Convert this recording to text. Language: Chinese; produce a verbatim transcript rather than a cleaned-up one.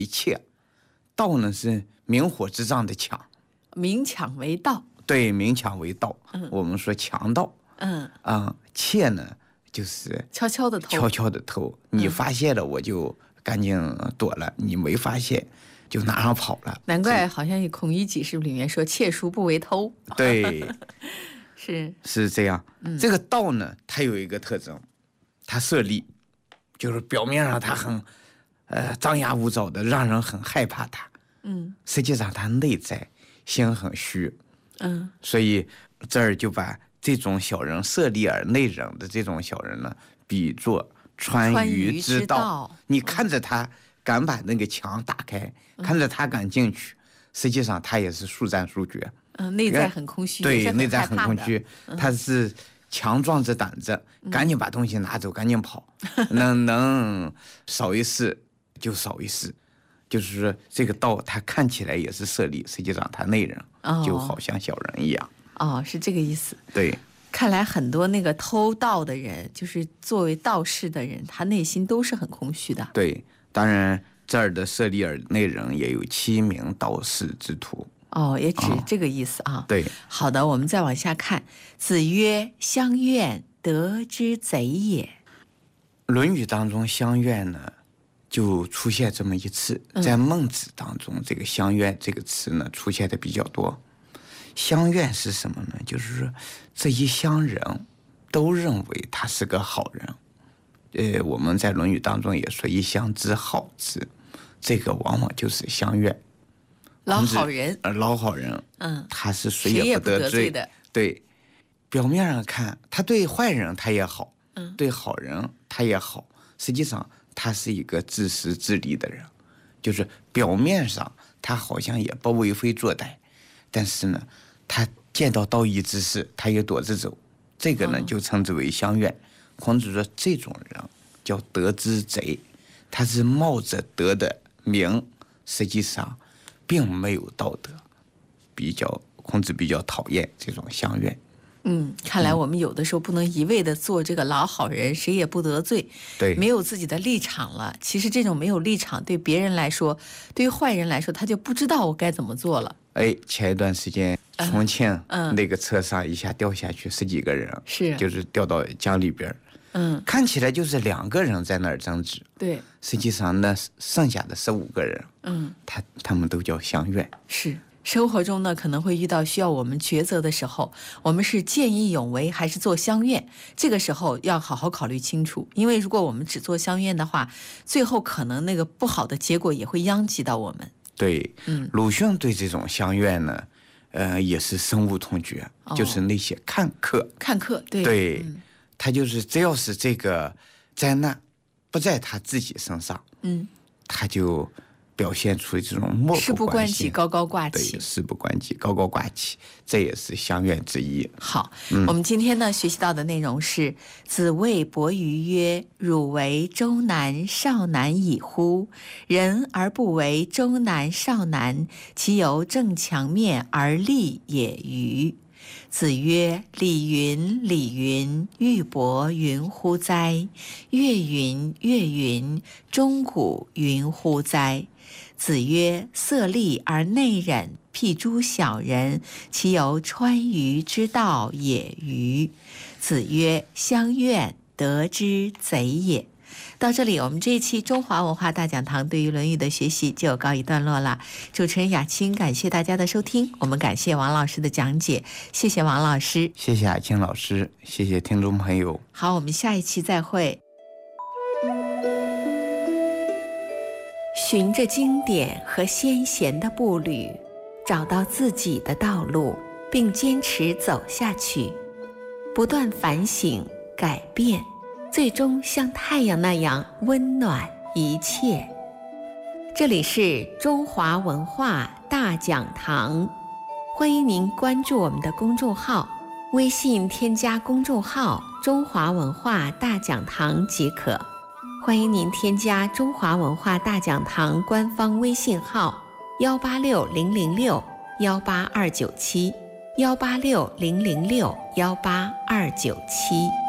一切，道呢是明火之丈的强， 明抢为道。 对，明抢为道。 嗯， 我们说强盗。 嗯啊，窃呢就是悄悄的偷， 悄悄的偷。你发现了，我就赶紧躲了；你没发现，就拿上跑了。 难怪好像《孔乙己》是里面说“窃书不为偷”。 对， 是是这样。 嗯、 这个道呢，它有一个特征，它色厉，就是表面上它很呃张牙舞爪的，让人很害怕它。 嗯， 实际上它内在心很虚。 嗯， 所以这儿就把这种小人色厉而内冷的这种小人呢，比作川渝之道。 道你看着他敢把那个墙打开，嗯、看着他敢进去，实际上他也是速战速决。 嗯，内在很空虚。 对，内在很空虚，嗯、他是强壮着胆子，赶紧把东西拿走，赶紧跑，能能少一事就少一事。就是说，这个道他看起来也是色厉，实际上他内人，哦、就好像小人一样。 哦，是这个意思。 对， 看来很多那个偷盗的人，就是作为道士的人，他内心都是很空虚的。 对，当然这儿的色厉而内人也有欺名道士之徒。 哦，也指这个意思啊。 哦、对， 好的，我们再往下看。子曰：“乡怨，得之贼也。” 《论语》当中乡怨呢，就出现这么一次。在孟子当中，嗯、这个乡怨这个词呢，出现的比较多。乡怨是什么呢？就是说这一乡人都认为他是个好人。呃，我们在《论语》当中也说一乡之好之，这个往往就是乡怨。 老好人， 呃，老好人， 嗯， 他是谁也不得罪， 得罪的。 对，表面上看他对坏人他也好， 嗯， 对好人他也好，实际上他是一个自私自利的人，就是表面上他好像也不为非作歹。但是呢，他见到道义之事，他也躲着走，这个呢、哦、就称之为乡怨。孔子说，这种人叫得之贼，他是冒着德的名，实际上并没有道德，比较孔子比较讨厌这种乡怨。 嗯，看来我们有的时候不能一味的做这个老好人，谁也不得罪， 对， 没有自己的立场了。其实这种没有立场，对别人来说，对于坏人来说，他就不知道我该怎么做了。 哎，前一段时间重庆嗯那个车上一下掉下去十几个人， 是就是掉到江里边， 嗯， 看起来就是两个人在那儿争执， 对， 实际上那剩下的十五个人， 嗯， 他他们都叫乡怨。 是。生活中呢，可能会遇到需要我们抉择的时候，我们是见义勇为还是做乡怨？这个时候要好好考虑清楚，因为如果我们只做乡怨的话，最后可能那个不好的结果也会殃及到我们。 对， 嗯， 鲁迅对这种乡怨呢，呃，也是深恶痛绝， 哦、 就是那些看客， 看客，对， 对， 嗯、 他就是只要是这个灾难不在他自己身上， 嗯， 他就表现出这种漠不关心， 事不关己，高高挂起。 对，事不关己，高高挂起，这也是乡怨之一。 好，嗯、我们今天呢学习到的内容是：子谓伯鱼曰：“汝为周南少南矣乎？人而不为周南少南，其由正墙面而立也欤？”子曰：“礼云，礼云，玉帛云乎哉？乐云，乐云，钟鼓云乎哉？”子曰：“色厉而内忍，辟诸小人，其由川渝之道也欤？”子曰：“乡怨，得之贼也。”到这里，我们这一期中华文化大讲堂对于《论语》的学习就告一段落了。主持人雅青，感谢大家的收听，我们感谢王老师的讲解，谢谢王老师， 谢谢雅青老师，谢谢听众朋友。 好，我们下一期再会。循着经典和先贤的步履，找到自己的道路，并坚持走下去，不断反省改变，最终像太阳那样温暖一切。这里是中华文化大讲堂，欢迎您关注我们的公众号，微信添加公众号中华文化大讲堂即可。欢迎您添加中华文化大讲堂官方微信号幺八六零零六幺八二九七幺八六零零六幺八二九七。